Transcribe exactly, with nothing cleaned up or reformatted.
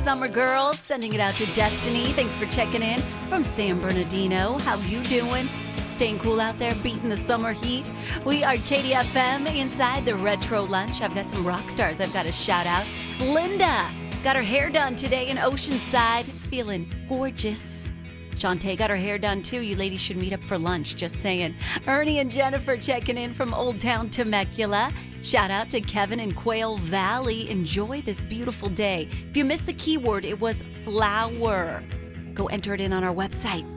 summer girls. Sending it out to Destiny. Thanks for checking in from San Bernardino. How you doing? Staying cool out there, beating the summer heat. We are K D F M inside the Retro Lunch. I've got some rock stars I've got to shout out. Linda got her hair done today in Oceanside, feeling gorgeous. Shantae got her hair done too. You ladies should meet up for lunch, just saying. Ernie and Jennifer checking in from Old Town Temecula. Shout out to Kevin in Quail Valley. Enjoy this beautiful day. If you missed the keyword, it was flower. Go enter it in on our website.